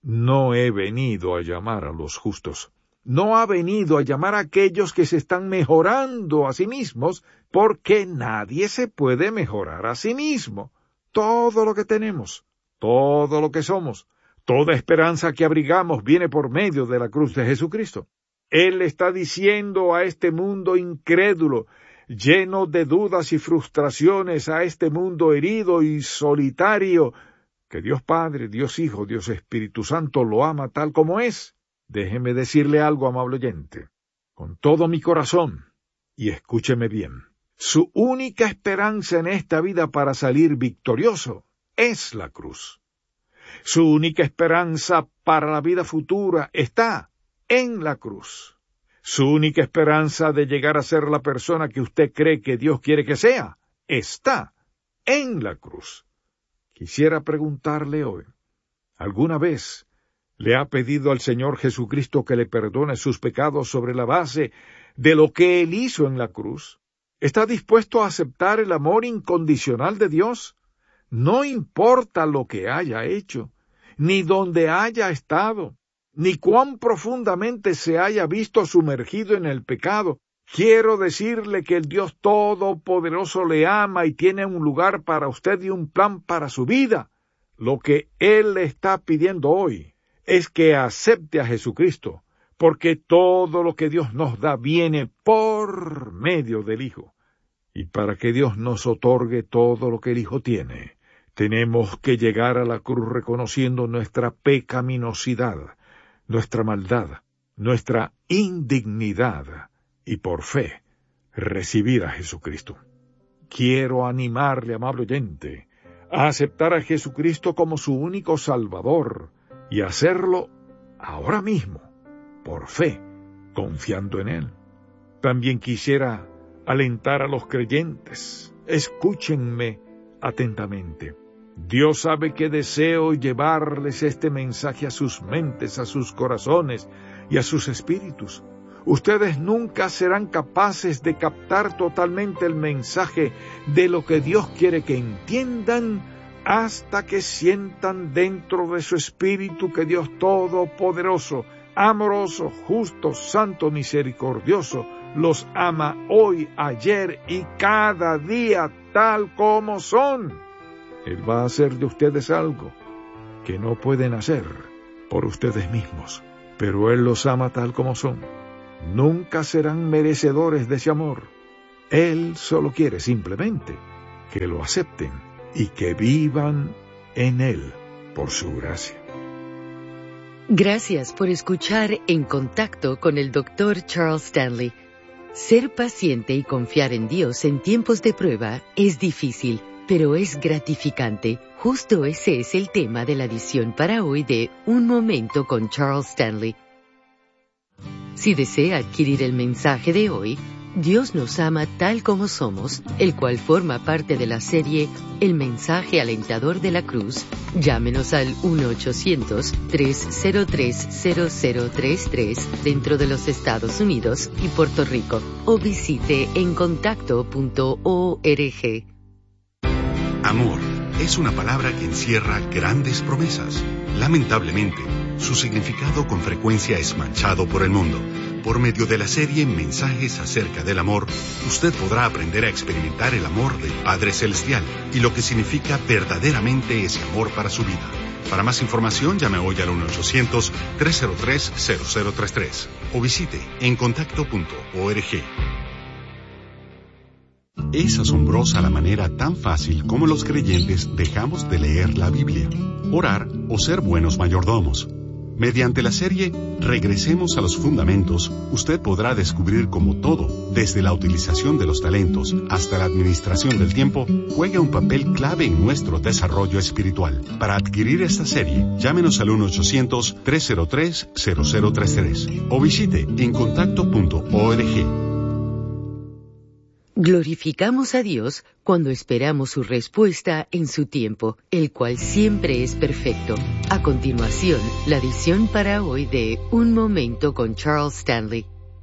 No he venido a llamar a los justos. No ha venido a llamar a aquellos que se están mejorando a sí mismos, porque nadie se puede mejorar a sí mismo. Todo lo que tenemos, todo lo que somos, toda esperanza que abrigamos viene por medio de la cruz de Jesucristo. Él está diciendo a este mundo incrédulo, lleno de dudas y frustraciones, a este mundo herido y solitario, que Dios Padre, Dios Hijo, Dios Espíritu Santo lo ama tal como es. Déjeme decirle algo, amable oyente, con todo mi corazón, y escúcheme bien. Su única esperanza en esta vida para salir victorioso es la cruz. Su única esperanza para la vida futura está en la cruz. Su única esperanza de llegar a ser la persona que usted cree que Dios quiere que sea está en la cruz. Quisiera preguntarle hoy, ¿alguna vez le ha pedido al Señor Jesucristo que le perdone sus pecados sobre la base de lo que Él hizo en la cruz? ¿Está dispuesto a aceptar el amor incondicional de Dios? No importa lo que haya hecho, ni dónde haya estado, ni cuán profundamente se haya visto sumergido en el pecado. Quiero decirle que el Dios Todopoderoso le ama y tiene un lugar para usted y un plan para su vida. Lo que Él le está pidiendo hoy es que acepte a Jesucristo, porque todo lo que Dios nos da viene por medio del Hijo. Y para que Dios nos otorgue todo lo que el Hijo tiene, tenemos que llegar a la cruz reconociendo nuestra pecaminosidad, nuestra maldad, nuestra indignidad, y por fe recibir a Jesucristo. Quiero animarle, amable oyente, a aceptar a Jesucristo como su único Salvador, y hacerlo ahora mismo, por fe, confiando en Él. También quisiera alentar a los creyentes. Escúchenme atentamente. Dios sabe que deseo llevarles este mensaje a sus mentes, a sus corazones y a sus espíritus. Ustedes nunca serán capaces de captar totalmente el mensaje de lo que Dios quiere que entiendan hasta que sientan dentro de su espíritu que Dios Todopoderoso, amoroso, justo, santo, misericordioso, los ama hoy, ayer y cada día tal como son. Él va a hacer de ustedes algo que no pueden hacer por ustedes mismos, pero Él los ama tal como son. Nunca serán merecedores de ese amor. Él solo quiere simplemente que lo acepten y que vivan en Él por su gracia. Gracias por escuchar En Contacto con el doctor Charles Stanley. Ser paciente y confiar en Dios en tiempos de prueba es difícil, pero es gratificante. Justo ese es el tema de la edición para hoy de Un Momento con Charles Stanley. Si desea adquirir el mensaje de hoy, Dios nos ama tal como somos, el cual forma parte de la serie El mensaje alentador de la cruz, llámenos al uno ochocientos, tres cero tres, cero cero tres tres dentro de los Estados Unidos y Puerto Rico o visite en contacto punto org. Amor es una palabra que encierra grandes promesas. Lamentablemente, su significado con frecuencia es manchado por el mundo. Por medio de la serie Mensajes acerca del amor, usted podrá aprender a experimentar el amor del Padre Celestial y lo que significa verdaderamente ese amor para su vida. Para más información, llame hoy al uno ochocientos, tres cero tres, cero cero tres tres o visite en contacto punto org. Es asombrosa la manera tan fácil como los creyentes dejamos de leer la Biblia, orar o ser buenos mayordomos. Mediante la serie Regresemos a los Fundamentos, usted podrá descubrir cómo todo, desde la utilización de los talentos hasta la administración del tiempo, juega un papel clave en nuestro desarrollo espiritual. Para adquirir esta serie, llámenos al uno ochocientos, tres cero tres, cero cero tres tres o visite en contacto punto org. Glorificamos a Dios cuando esperamos su respuesta en su tiempo, el cual siempre es perfecto. A continuación, la edición para hoy de Un Momento con Charles Stanley.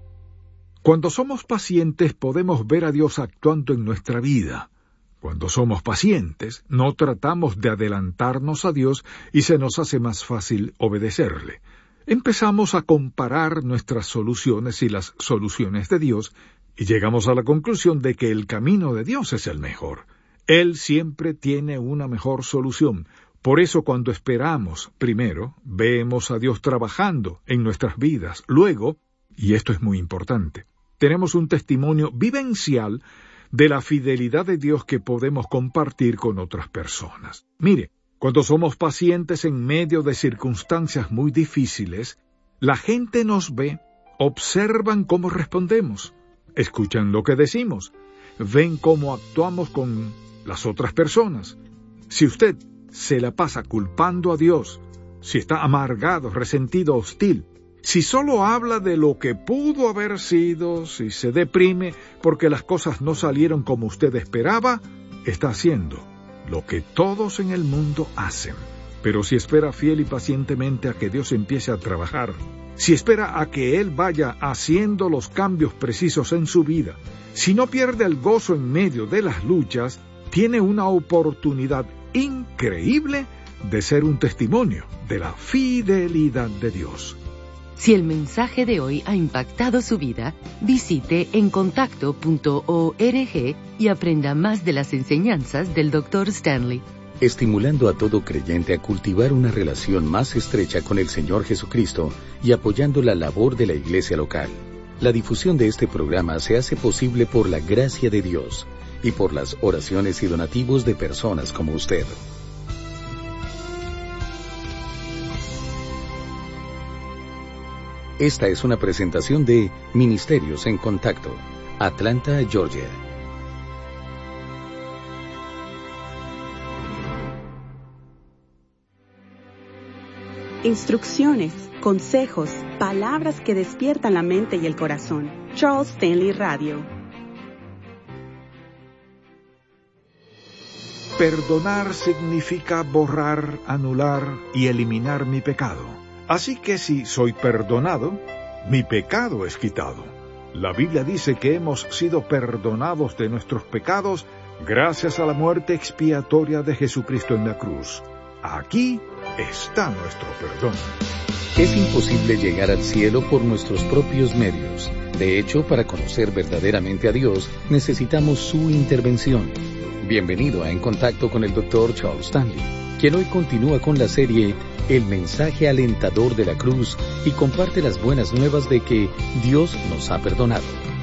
Cuando somos pacientes podemos ver a Dios actuando en nuestra vida. Cuando somos pacientes, no tratamos de adelantarnos a Dios y se nos hace más fácil obedecerle. Empezamos a comparar nuestras soluciones y las soluciones de Dios y llegamos a la conclusión de que el camino de Dios es el mejor. Él siempre tiene una mejor solución. Por eso cuando esperamos, primero, vemos a Dios trabajando en nuestras vidas. Luego, y esto es muy importante, tenemos un testimonio vivencial de la fidelidad de Dios que podemos compartir con otras personas. Mire, cuando somos pacientes en medio de circunstancias muy difíciles, la gente nos ve, observan cómo respondemos, escuchan lo que decimos, ven cómo actuamos con las otras personas. Si usted se la pasa culpando a Dios, si está amargado, resentido, hostil, si solo habla de lo que pudo haber sido, si se deprime porque las cosas no salieron como usted esperaba, está haciendo lo que todos en el mundo hacen. Pero si espera fiel y pacientemente a que Dios empiece a trabajar, si espera a que Él vaya haciendo los cambios precisos en su vida, si no pierde el gozo en medio de las luchas, tiene una oportunidad increíble de ser un testimonio de la fidelidad de Dios. Si el mensaje de hoy ha impactado su vida, visite en contacto punto org y aprenda más de las enseñanzas del doctor Stanley. Estimulando a todo creyente a cultivar una relación más estrecha con el Señor Jesucristo y apoyando la labor de la iglesia local. La difusión de este programa se hace posible por la gracia de Dios y por las oraciones y donativos de personas como usted. Esta es una presentación de Ministerios en Contacto, Atlanta, Georgia. Instrucciones, consejos, palabras que despiertan la mente y el corazón. Charles Stanley Radio. Perdonar significa borrar, anular y eliminar mi pecado. Así que si soy perdonado, mi pecado es quitado. La Biblia dice que hemos sido perdonados de nuestros pecados gracias a la muerte expiatoria de Jesucristo en la cruz. Aquí está nuestro perdón. Es imposible llegar al cielo por nuestros propios medios. De hecho, para conocer verdaderamente a Dios, necesitamos su intervención. Bienvenido a En Contacto con el doctor Charles Stanley, quien hoy continúa con la serie El mensaje alentador de la cruz y comparte las buenas nuevas de que Dios nos ha perdonado.